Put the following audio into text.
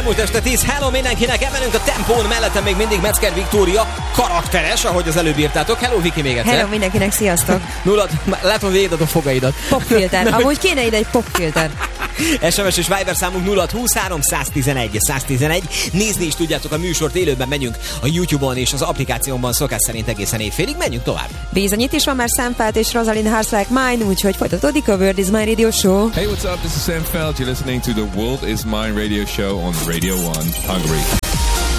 elmúlt este 10. Hello mindenkinek, emelünk a tempón, mellettem még mindig Metzger Viktória, karakteres, ahogy az előbb írtátok. Hello Viki még egyszer. Hello mindenkinek, sziasztok. Látom, végigad a fogaidat. Popfilter, amúgy kéne ide egy popfilter. SMS és Viber számunk 0623 111 111. Nézni is tudjátok a műsort, élőben megyünk a YouTube-on és az applikációban szokás szerint egészen éjfélig. Menjünk tovább. Bizonyít is van már Sam Felt és Rosalind Hearts Like Mine, úgyhogy folytatódik a World is Mine Radio Show. Hey, what's up? This is Sam Felt. You're listening to the World is Mine Radio Show on Radio 1 Hungary.